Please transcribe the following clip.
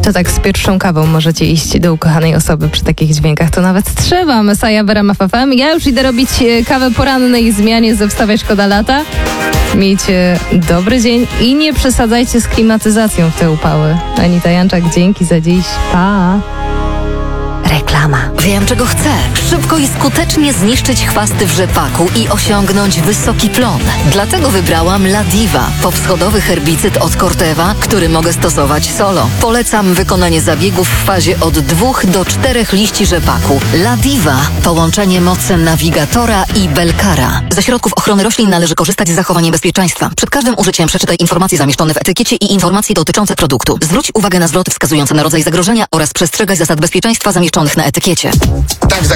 To tak z pierwszą kawą możecie iść do ukochanej osoby przy takich dźwiękach. To nawet trzeba. Messiah w RMF FM. Ja już idę robić kawę porannej zmianie ze Wstawaj Szkoda Lata. Miejcie dobry dzień i nie przesadzajcie z klimatyzacją w te upały. Anita Janczak, dzięki za dziś. Pa! Reklama. Wiem, czego chcę. Szybko i skutecznie zniszczyć chwasty w rzepaku i osiągnąć wysoki plon. Dlatego wybrałam La Diva, powschodowy herbicyd od Corteva, który mogę stosować solo. Polecam wykonanie zabiegów w fazie od 2 do 4 liści rzepaku. La Diva. Połączenie mocy Navigatora i Belcara. Ze środków ochrony roślin należy korzystać z zachowaniem bezpieczeństwa. Przed każdym użyciem przeczytaj informacje zamieszczone w etykiecie i informacje dotyczące produktu. Zwróć uwagę na zwroty wskazujące na rodzaj zagrożenia oraz przestrzegaj zasad bezpieczeństwa zamieszczonych na etykiecie. Tak